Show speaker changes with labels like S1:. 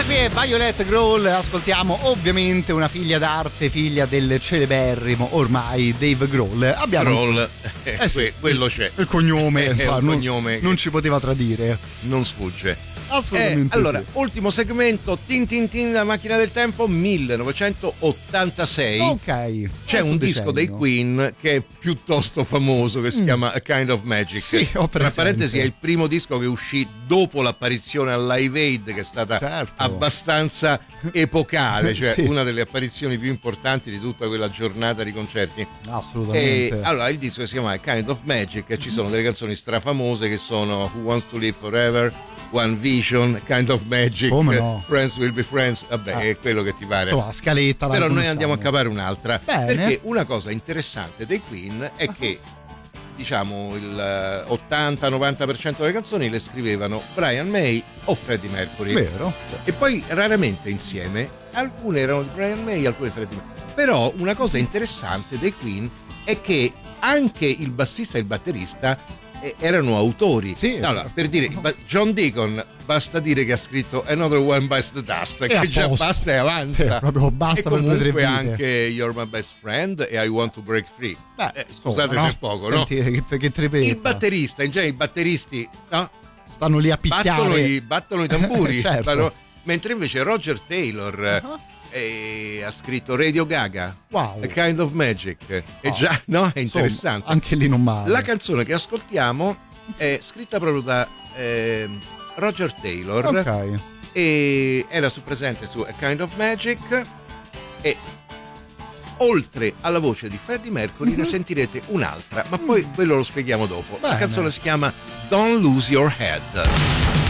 S1: Questa qui è Violet Grohl, ascoltiamo ovviamente una figlia d'arte, figlia del celeberrimo ormai Dave Grohl. Abbiamo
S2: Grohl,
S1: sì,
S2: quello c'è.
S1: Il cognome,
S2: è un cognome
S1: non ci poteva tradire.
S2: Non sfugge.
S1: Assolutamente.
S2: Allora,
S1: sì.
S2: ultimo segmento, tin tin tin, la macchina del tempo, 1986.
S1: Ok.
S2: C'è un disco dei Queen che è piuttosto famoso, che si chiama A Kind of Magic.
S1: Sì, ho presente.
S2: Tra parentesi è il primo disco che uscì dopo l'apparizione al Live Aid, che è stata abbastanza epocale, cioè
S1: sì,
S2: una delle apparizioni più importanti di tutta quella giornata di concerti.
S1: Assolutamente.
S2: Allora, il disco si chiama A Kind of Magic e ci sono delle canzoni strafamose che sono Who Wants to Live Forever, One Vision, Kind of Magic,
S1: no?
S2: Friends Will Be Friends, vabbè, è quello che ti pare.
S1: Insomma, scaletta.
S2: Però noi andiamo a capare un'altra.
S1: Bene.
S2: Perché una cosa interessante dei Queen è che, diciamo, il 80-90% delle canzoni le scrivevano Brian May o Freddie Mercury.
S1: Vero.
S2: E poi raramente insieme. Alcune erano di Brian May, alcune di Freddie Mercury. Però una cosa interessante dei Queen è che anche il bassista e il batterista erano autori.
S1: Sì,
S2: allora, per dire, John Deacon basta dire che ha scritto Another One Bites the Dust, che già basta e avanza.
S1: Sì, proprio basta.
S2: E
S1: per
S2: comunque
S1: 2-3
S2: anche You're My Best Friend e I Want to Break Free. Scusate se è poco,
S1: Senti,
S2: no?
S1: Che trepetta.
S2: Il batterista, in genere i batteristi, no?
S1: Stanno lì a picchiare.
S2: Battono i tamburi.
S1: Certo.
S2: Mentre invece Roger Taylor ha scritto Radio Gaga,
S1: wow,
S2: A Kind of Magic. E già, no? È interessante.
S1: Insomma, anche lì non male.
S2: La canzone che ascoltiamo è scritta proprio da Roger Taylor.
S1: Ok.
S2: E era presente su A Kind of Magic. E oltre alla voce di Freddie Mercury ne sentirete un'altra, ma poi quello lo spieghiamo dopo.
S1: Bene.
S2: La canzone si chiama Don't Lose Your Head.